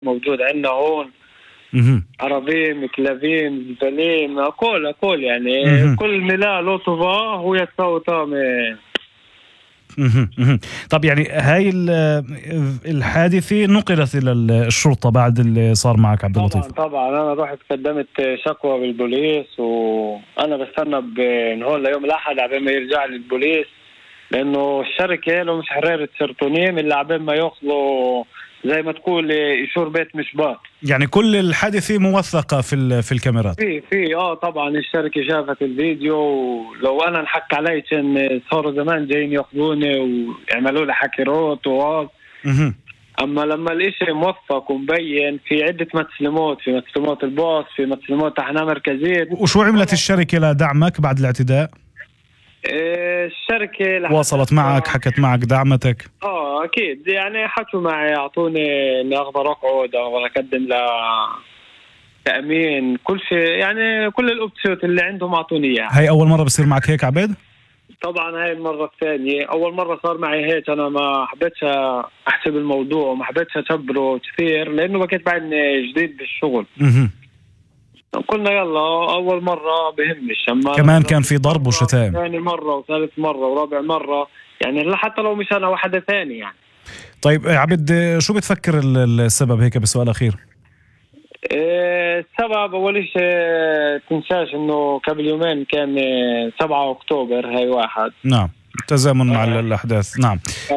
موجود عندنا هون. عربيم، كلافيم، زبالين، أكل يعني كل ملاء له طباع هو يتساوي طعمه. طب يعني هاي الحادثة نقلت إلى الشرطة بعد اللي صار معك عبد اللطيف؟ طبعا أنا رحت قدمت شكوى بالبوليس، وأنا بستنى من هون ليوم الأحد عبين ما يرجع لي البوليس، لأنه الشركة له مش حرارة سيرتونين اللي عبين ما ياخذوا زي ما تقول يشور بيت مشبات. يعني كل الحادثة موثقة في الكاميرات؟ في طبعا الشركة شافت الفيديو، ولو أنا نحكي علي كان صاروا زمان جايين ياخذوني ويعملوا لي حكيروت وهذا. أما لما الإشي موثق ومبين في عدة متسلمات، في متسلمات الباص، في متسلمات تحنا مركزية. وشو عملت الشركة لدعمك بعد الاعتداء؟ الشركة واصلت معك، حكت معك، دعمتك؟ أكيد يعني حكوا معي، أعطوني إني أقدر أقعد، أقدر أقدم تأمين، كل شيء يعني كل الأوبشنات اللي عندهم أعطوني إياها. هاي أول مرة بصير معك هيك عبيد؟ طبعا هاي المرة الثانية. أول مرة صار معي هيك أنا ما حبيتش أحسب الموضوع وما حبيتش أكبره كثير، لأنه بكيت بعدني جديد بالشغل. قلنا يلا أول مرة بهمش، أما كمان كان في ضرب وشتائم ثاني مرة وثالث مرة ورابع مرة، يعني حتى لو مش أنا واحدة ثانية يعني. طيب عبد، شو بتفكر السبب هيك بسؤال أخير؟ السبب أول شيء تنساش إنه قبل يومين كان 7 أكتوبر، هاي واحد. نعم، تزامن مع الأحداث. نعم.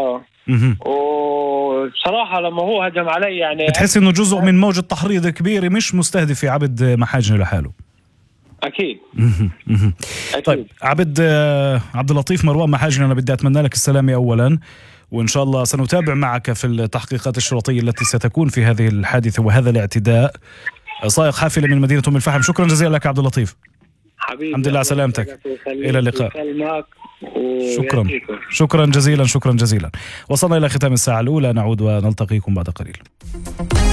وبصراحة لما هو هجم علي يعني بتحس إنه جزء من موجة تحريض كبيرة مش مستهدفة عبد محاجني لحاله؟ أكيد. طيب عبد اللطيف مروان محاجني، أنا بدي أتمنى لك السلامة أولا، وإن شاء الله سنتابع معك في التحقيقات الشرطية التي ستكون في هذه الحادثة وهذا الاعتداء. سائق حافلة من مدينة أم الفحم، شكرا جزيلا لك عبد اللطيف. حبيبي، الحمد لله على سلامتك، إلى اللقاء. شكرا جزيلا. وصلنا إلى ختام الساعة الأولى، نعود ونلتقيكم بعد قليل.